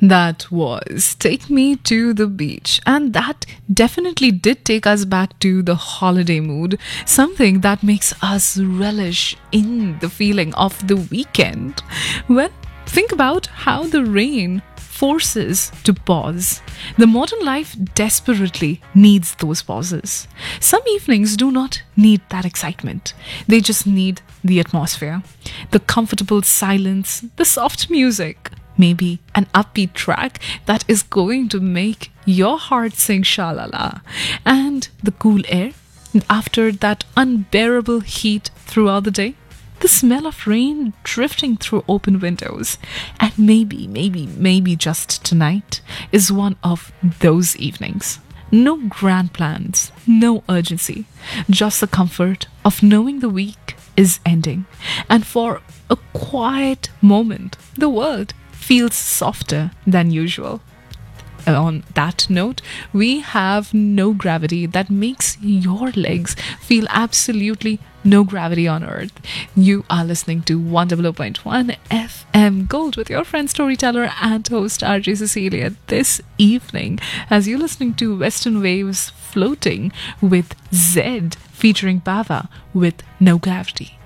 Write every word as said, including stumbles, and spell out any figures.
That was Take Me to the Beach. And that definitely did take us back to the holiday mood, something that makes us relish in the feeling of the weekend. Well, think about how the rain forces to pause. The modern life desperately needs those pauses. Some evenings do not need that excitement. They just need the atmosphere, the comfortable silence, the soft music, maybe an upbeat track that is going to make your heart sing shalala, and the cool air after that unbearable heat throughout the day. The smell of rain drifting through open windows, and maybe, maybe, maybe just tonight is one of those evenings. No grand plans, no urgency, just the comfort of knowing the week is ending. And for a quiet moment, the world feels softer than usual. On that note, we have no gravity that makes your legs feel absolutely no gravity on earth. You are listening to one hundred point one F M Gold with your friend, storyteller, and host R J Cecilia this evening as you're listening to Western Waves Floating with Zed featuring Bava with No Gravity.